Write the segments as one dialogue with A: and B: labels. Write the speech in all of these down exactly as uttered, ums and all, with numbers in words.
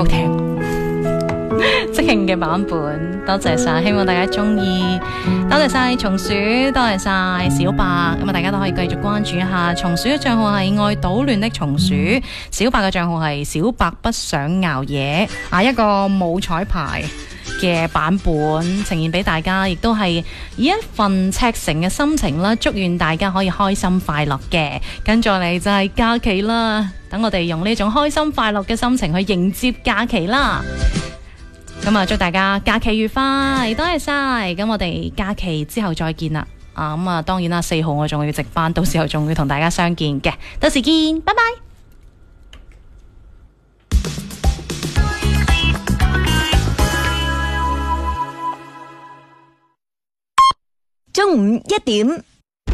A: 好聽。即興嘅版本，多謝晒，希望大家中意。多謝晒松鼠，多謝晒小白。咁啊，大家都可以繼續關注一下松鼠嘅賬號係愛搗亂的松鼠，小白嘅賬號係小白不想熬夜。啊，一個冇彩排嘅版本呈現俾大家，亦都係以一份赤誠嘅心情啦，祝願大家可以開心快樂嘅。跟住嚟就係假期啦，等我哋用呢種開心快樂嘅心情去迎接假期啦。咁啊，祝大家假期愉快，多謝晒。咁我哋假期之後再見啦。啊，咁啊，當然啦，四號我仲要值班，到時候仲會同大家相見嘅。到時見，拜拜。
B: 中午一點，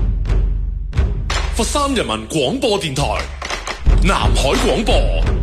C: 佛山人民廣播電台南海廣播。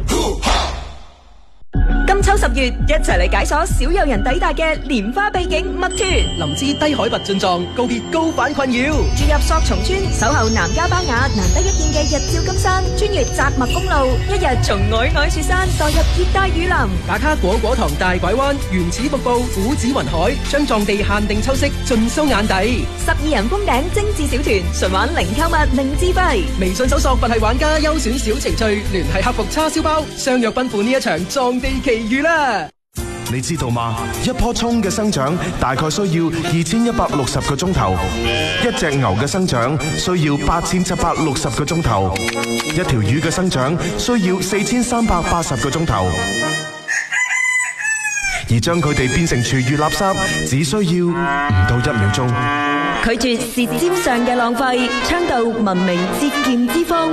B: 金秋十月，一齊嚟解鎖少有人抵達嘅蓮花秘境密團。
D: 林芝低海拔進藏，告別高反困擾。
B: 住入索松村，守候南迦巴雅難得一見嘅日照金山，穿越扎麥公路，一日從皚皚雪山墮入熱帶雨林。
D: 打卡果果塘大拐彎，原始瀑布，古紫雲海，將藏地限定秋色盡收眼底。
B: 十二人封頂精緻小團，純玩零購物零資費。
D: 微信搜索佛系玩家優選小程序，聯繫客服叉燒包，相約奔赴呢一場藏地奇遇啦！
E: 你知道嗎？一棵蔥嘅生長大概需要二千一百六十個鐘頭，一隻牛嘅生長需要八千七百六十個鐘頭，一條魚嘅生長需要四千三百八十個鐘頭，而將佢哋變成廚餘垃圾，只需要唔到一秒鐘。
B: 拒絕舌尖上嘅浪費，倡導文明節儉之風。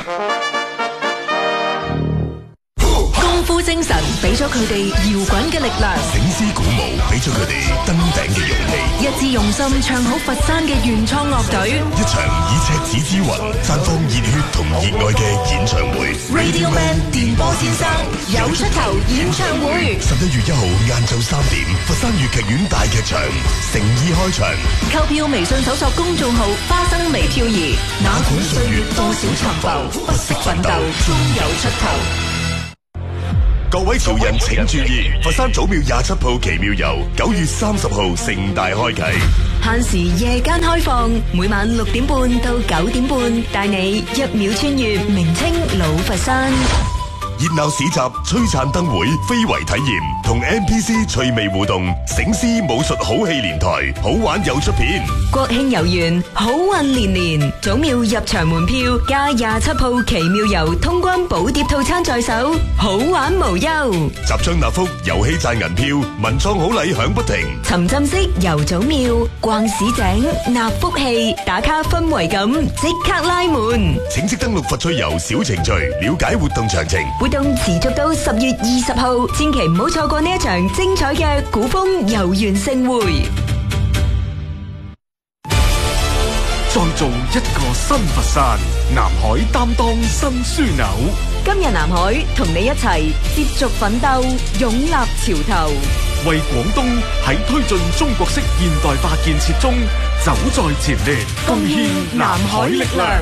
B: 功夫精神俾咗佢哋搖滾嘅力量，
C: 醒獅鼓舞俾咗佢哋登頂嘅勇氣，
B: 一致用心唱好佛山嘅原創樂隊，
C: 一場以赤子之魂綻放熱血同熱愛嘅演唱會。
B: Radio Man 電波先生有出頭演唱會，
C: 十一月一號晏晝三點，佛山粵劇院大劇場誠意開場。
B: 購票微信搜索公眾號花生微漂移，
C: 哪管歲月多少沉浮，不息奮鬥終有出頭。各位潮人請注意，佛山祖廟廿七號奇妙遊九月三十號盛大開啟，
B: 限時夜間開放，每晚六點半到九點半，帶你一秒穿越明清老佛山。
C: 熱鬧市集、璀璨燈會、非遺體驗同 N P C 趣味互動，醒獅武術好戲連台，好玩又出片。
B: 國慶遊園，好運連連，祖廟入場門票加廿七號奇妙遊通關寶碟套餐在手，好玩無憂。
C: 集章納福，遊戲賺銀票，文創好禮響不停。
B: 沉浸式遊祖廟，逛市井，納福氣，打卡氛圍感，即刻拉門。
C: 請即登錄佛趣遊小程序，了解活動詳情。
B: 活動持續到十月二十號，千祈唔好錯過呢一場精彩嘅古風遊園盛會。
F: 創造一個新佛山，南海擔當新樞紐。
B: 今日南海同你一齊接續奮鬥，勇立潮頭，
F: 為廣東喺推進中國式現代化建設中走在前列，貢獻南海力量。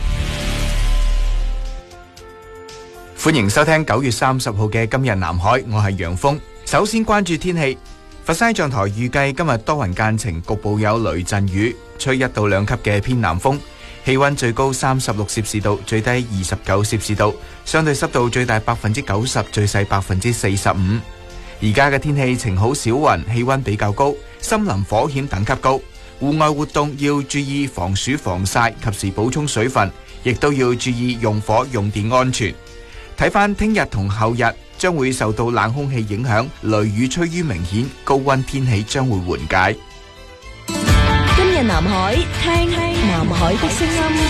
G: 歡迎收聽九月三十號嘅今日南海，我係楊峰。首先關注天氣，佛山氣象台預計今日多雲間晴，局部有雷陣雨，吹一到兩級嘅偏南風，氣溫最高三十六攝氏度，最低二十九攝氏度，相對濕度最大百分之九十，最細百分之四十五。而家嘅天氣晴好少雲，氣溫比較高，森林火險等級高，戶外活動要注意防暑防曬，及時補充水分，亦都要注意用火用電安全。睇翻聽日同後日將會受到冷空氣影響，雷雨趨於明顯，高溫天氣將會緩解。
B: 今日南海，聽南海的聲音。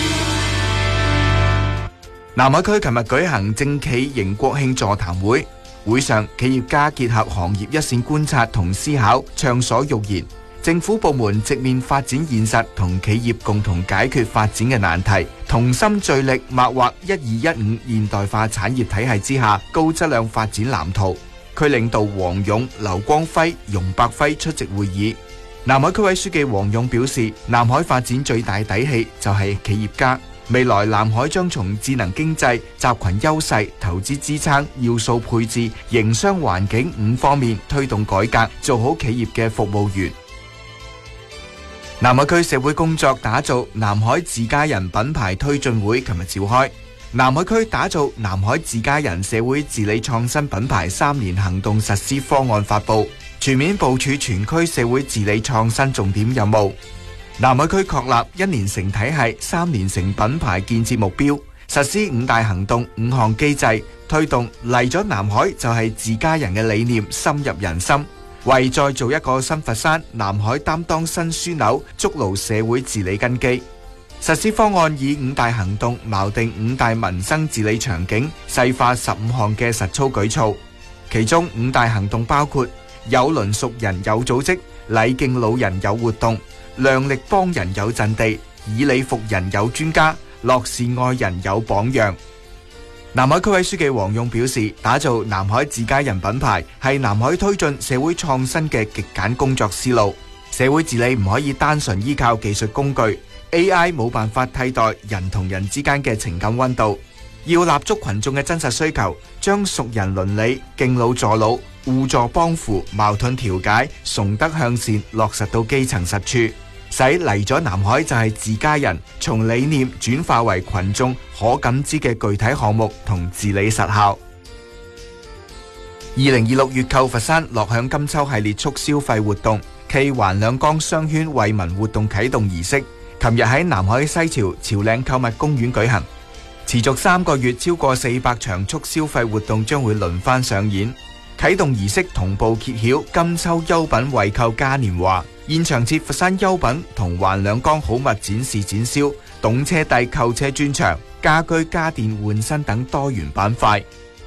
G: 南海區琴日舉行政企迎國慶座談會，會上企業家結合行業一線觀察同思考，暢所欲言。政府部門直面發展現實，同企業共同解決發展嘅難題，同心聚力擘劃一二一五現代化產業體系之下高質量發展藍圖。區領導黃勇、劉光輝、容伯輝出席會議。南海區委書記黃勇表示，南海發展最大底氣就係企業家， 未來南海將從智能經濟、集群優勢、投資支撐、要素配置、營商環境五方面推動改革，做好企業嘅服務員。南海區社會工作打造南海自家人品牌推進會琴日召開，南海區打造南海自家人社會治理創新品牌三年行動實施方案發布，全面部署全區社會治理創新重點任務。南海區確立一年成體系、三年成品牌建設目標，實施五大行動五項機制，推動嚟咗南海就係自家人嘅理念深入人心，為再做一個新佛山，南海擔當新樞紐，築牢社會治理根基。實施方案以五大行動錨定五大民生治理場景，細化十五項嘅實操舉措。其中五大行動包括有鄰屬人有組織，禮敬老人有活動，量力幫人有陣地，以理服人有專家，樂事愛人有榜樣。南海區委書記黃勇表示，打造南海自家人品牌係南海推進社會創新嘅極簡工作思路。社會治理唔可以單純依靠技術工具， A I 冇辦法替代人同人之間嘅情感溫度，要立足群眾嘅真實需求，將熟人倫理、敬老助老、互助幫扶、矛盾調解、崇德向善落實到基層實處，使嚟咗南海就係自家人，從理念轉化為群眾可感知嘅具體項目同治理實效。二零二六粵購佛山樂享金秋系列促消費活動暨環兩江商圈惠民活動啟動儀式，琴日喺南海西樵潮嶺購物公園舉行，持續三個月，超過四百場促消費活動將會輪番上演。啟動儀式同步揭曉金秋優品惠購嘉年華，現場設佛山優品同環兩江好物展示展銷、懂車帝購車專場、家居家電換新等多元板塊。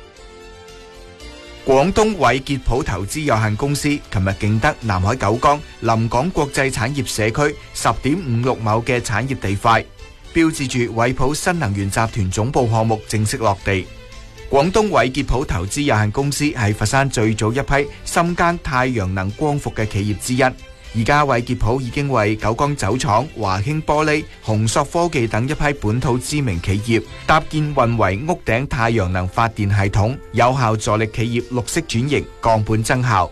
G: 廣東偉傑普投資有限公司琴日競得南海九江臨港國際產業社區十點五六畝嘅產業地塊，標誌住偉普新能源集團總部項目正式落地。廣東偉傑普投資有限公司係佛山最早一批深耕太陽能光伏嘅企業之一。而家偉傑普已經為九江酒廠、華興玻璃、宏塑科技等一批本土知名企業搭建運維屋頂太陽能發電系統，有效助力企業綠色轉型、降本增效。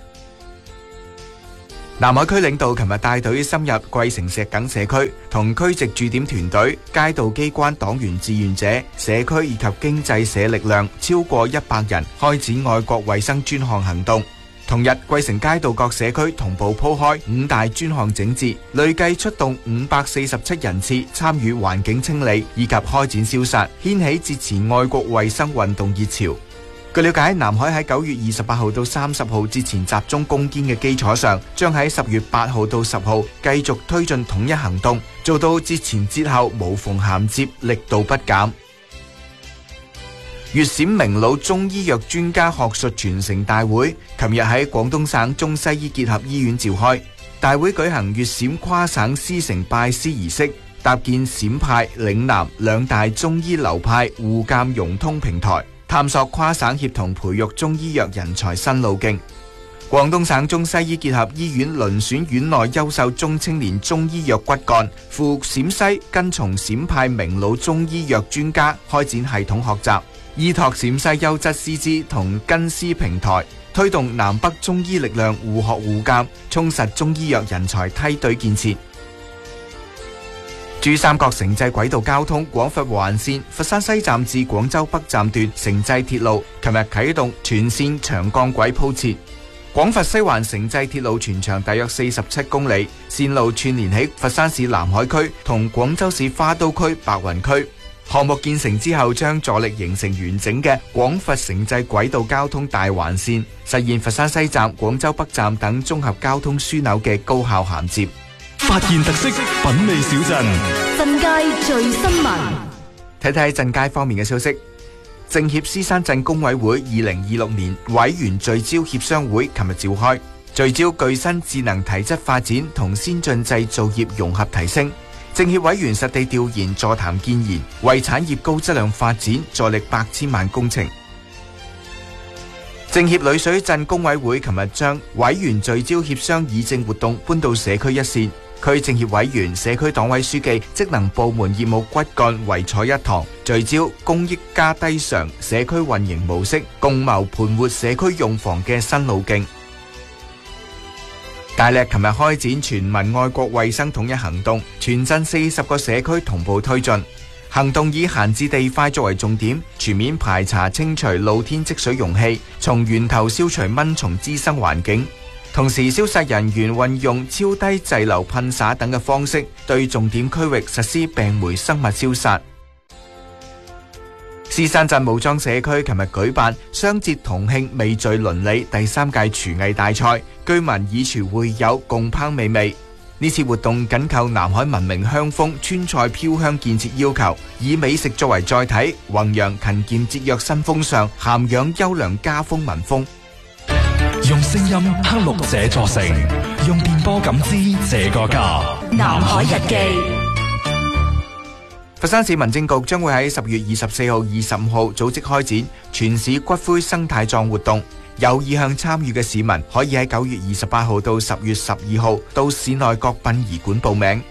G: 南海區領導琴日帶隊深入桂城石梗社區，同區直駐點團隊、街道機關黨員志願者、社區以及經濟社力量超過一百人開展愛國衛生專項行動。同日，桂城街道各社區同步鋪開五大專項整治，累計出動五百四十七人次參與環境清理以及開展消殺，掀起節前愛國衛生運動熱潮。據了解，南海喺九月二十八號到三十號節前集中攻堅嘅基礎上，將喺十月八號到十號繼續推進統一行動，做到節前節後無縫銜接，力度不減。粵閃名老中醫藥專家學術傳承大會，琴日喺廣東省中西醫結合醫院召開。大會舉行粵閃跨省師承拜師儀式，搭建陝派、嶺南兩大中醫流派互鑒融通平台，探索跨省協同培育中醫藥人才新路徑。廣東省中西醫結合醫院遴選院內優秀中青年中醫藥骨幹，赴陝西跟從陝派名老中醫藥專家開展系統學習，依託陝西優質師資同根師平台，推動南北中醫力量互學互鑒，充實中醫藥人才梯隊建設。珠三角城際軌道交通廣佛環線佛山西站至廣州北站段城際鐵路，琴日啟動全線長鋼軌鋪設。廣佛西環城際鐵路全長大約四十七公里，線路串連起佛山市南海區同廣州市花都區白雲區。項目建成之後，將助力形成完整嘅廣佛城際軌道交通大環線，實現佛山西站、廣州北站等綜合交通樞紐嘅高效銜接。
F: 發現特色，品味小鎮，
B: 鎮街最新聞。
G: 睇睇鎮街方面嘅消息。政協獅山鎮工委會二零二六年委員聚焦協商會琴日召開，聚焦具新智能體質發展同先進製造業融合提升。政協委員實地調研座談建言，為產業高質量發展助力百千萬工程。政協溧水鎮工委會琴日將委員聚焦協商議政活動搬到社區一線， 區政協委員、社區黨委書記、職能部門業務骨幹圍坐一堂，聚焦公益加低償社區運營模式，共謀盤活社區用房嘅新路徑。大力琴日開展全民愛國衛生統一行動，全鎮四十個社區同步推進。行動以閒置地塊作為重點，全面排查清除露天積水容器，從源頭消除蚊蟲滋生環境。同時，消殺人員運用超低滯留噴灑等嘅方式，對重點區域實施病媒生物消殺。獅山鎮武裝社區琴日舉辦雙節同慶味聚鄰里第三屆廚藝大賽，居民以廚會友，共烹美味。呢次活動緊扣南海文明鄉風川菜飄香建設要求，以美食作為載體，弘揚勤儉節約新風尚，涵養優良家風民風。
H: 用聲音刻錄這座城，用電波感知這個家。
B: 南海日記。
G: 佛山市民政局將會喺十月二十四號、二十五號組織開展全市骨灰生態葬活動，有意向參與嘅市民可以喺九月二十八號到十月十二號到市內各殯儀館報名。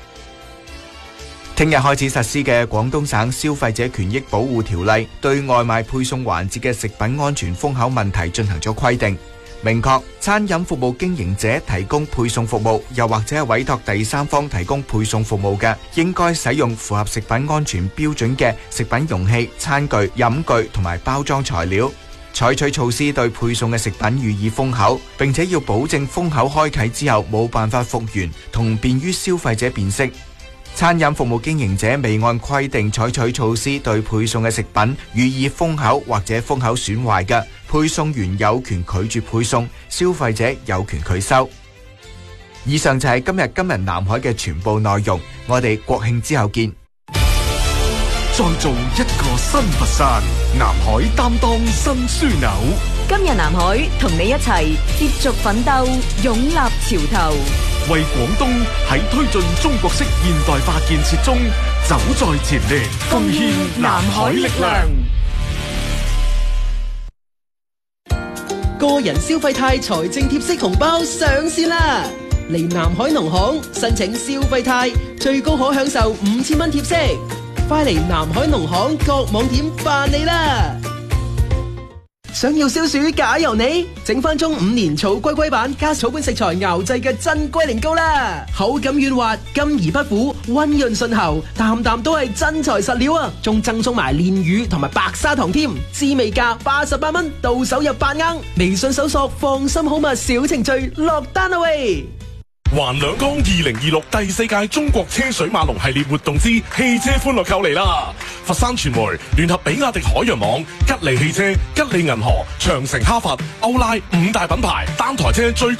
G: 聽日開始實施嘅廣東省消費者權益保護條例，對外賣配送環節嘅食品安全封口問題進行咗規定。明確餐飲服務經營者提供配送服務，又或者係委託第三方提供配送服務嘅，應該使用符合食品安全標準嘅食品容器、餐具、飲具同埋包裝材料，採取措施對配送嘅食品予以封口，並且要保證封口開啟之後冇辦法復原，同便於消費者辨識。餐飲服務經營者未按規定採取措施對配送嘅食品予以封口或者封口損壞嘅，配送員有權拒絕配送，消費者有權拒收。以上就係今日今日南海嘅全部內容，我哋國慶之後見。
F: 再做一個新佛山，南海擔當新樞紐。
B: 今日南海同你一齊接續奮鬥，勇立潮頭，
F: 為廣東喺推進中國式現代化建設中走在前列，貢獻南海力量。
D: 個人消費貸財政貼息紅包上線啦！嚟南海農行申請消費貸，最高可享受五千蚊貼息。快嚟南海農行各網點辦理啦！想要消暑假由你，整翻中五年草龜龜版加草本食材熬製嘅真龜苓膏啦，口感軟滑，甘而不苦，溫潤順喉，啖啖都係真材實料啊！仲贈送埋煉乳同埋白砂糖添，滋味價八十八蚊，到手入八盎。微信搜索放心好物小程序落單啦喂！
F: 環兩江二零二六第四屆中國車水馬龍系列活動之汽車歡樂購嚟啦！佛山傳媒聯合比亞迪海洋網、吉利汽車、吉利銀河、長城哈弗、歐拉五大品牌單台車最